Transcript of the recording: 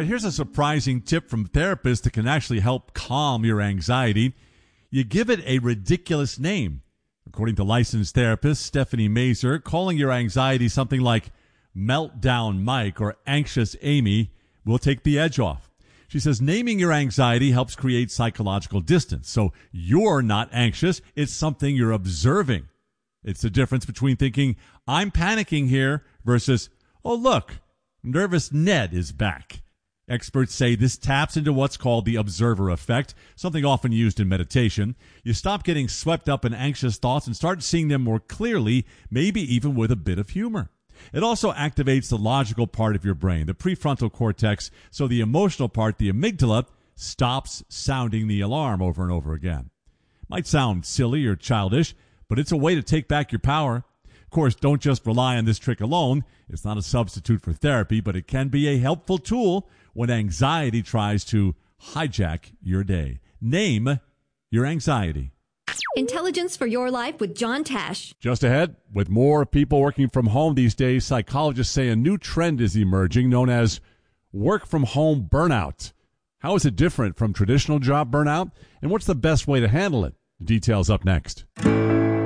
right, here's a surprising tip from therapists that can actually help calm your anxiety. You give it a ridiculous name. According to licensed therapist Stephanie Mazur, calling your anxiety something like Meltdown Mike or Anxious Amy will take the edge off. She says naming your anxiety helps create psychological distance. So you're not anxious. It's something you're observing. It's the difference between thinking, I'm panicking here versus, oh, look, nervous Ned is back. Experts say this taps into what's called the observer effect, something often used in meditation. You stop getting swept up in anxious thoughts and start seeing them more clearly, maybe even with a bit of humor. It also activates the logical part of your brain, the prefrontal cortex, so the emotional part, the amygdala, stops sounding the alarm over and over again. Might sound silly or childish, but it's a way to take back your power. Of course, don't just rely on this trick alone. It's not a substitute for therapy, but it can be a helpful tool when anxiety tries to hijack your day. Name your anxiety. Intelligence for Your Life with John Tash. Just ahead, with more people working from home these days, psychologists say a new trend is emerging known as work from home burnout. How is it different from traditional job burnout? And what's the best way to handle it? The details up next.